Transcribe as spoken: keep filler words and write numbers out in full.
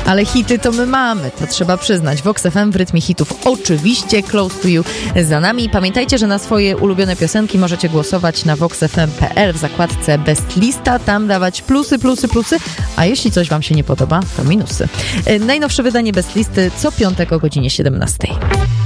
Ale hity to my mamy, to trzeba przyznać. Vox F M w rytmie hitów oczywiście, Close to You za nami. Pamiętajcie, że na swoje ulubione piosenki możecie głosować na vox f m kropka p l w zakładce Best Lista, tam dawać plusy, plusy, plusy, a jeśli coś wam się nie podoba, to minusy. Najnowsze wydanie Best Listy co piątek o godzinie siedemnastej.